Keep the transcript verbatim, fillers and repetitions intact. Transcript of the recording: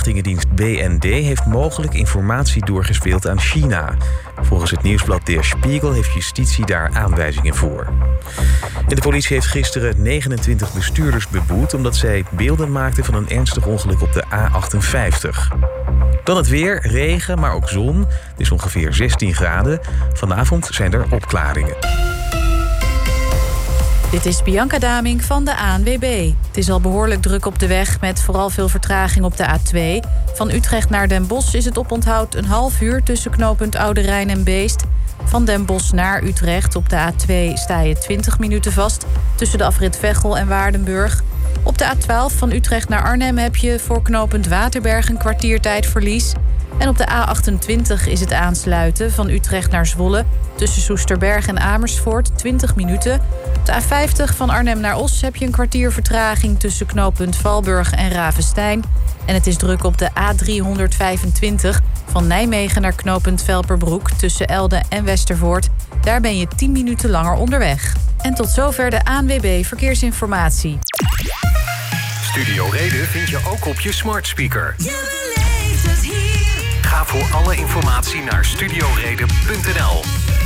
inlichtingendienst B N D heeft mogelijk informatie doorgespeeld aan China. Volgens het nieuwsblad Der Spiegel heeft justitie daar aanwijzingen voor. En de politie heeft gisteren negenentwintig bestuurders beboet omdat zij beelden maakten van een ernstig ongeluk op de A achtenvijftig. Dan het weer, regen, maar ook zon. Het is ongeveer zestien graden. Vanavond zijn er opklaringen. Dit is Bianca Daming van de A N W B. Het is al behoorlijk druk op de weg met vooral veel vertraging op de A twee. Van Utrecht naar Den Bosch is het oponthoud een half uur tussen knooppunt Oude Rijn en Beest. Van Den Bosch naar Utrecht op de A twee sta je twintig minuten vast tussen de afrit Veghel en Waardenburg. Op de A twaalf van Utrecht naar Arnhem heb je voor knooppunt Waterberg een kwartiertijdverlies. En op de A achtentwintig is het aansluiten van Utrecht naar Zwolle tussen Soesterberg en Amersfoort twintig minuten. Op de A vijftig van Arnhem naar Os heb je een kwartier vertraging tussen knooppunt Valburg en Ravenstein. En het is druk op de A driehonderdvijfentwintig van Nijmegen naar knooppunt Velperbroek tussen Elde en Westervoort. Daar ben je tien minuten langer onderweg. En tot zover de A N W B Verkeersinformatie. Studio Reden vind je ook op je smart speaker. Je beleeft het hier. Ga voor alle informatie naar studio reden punt n l.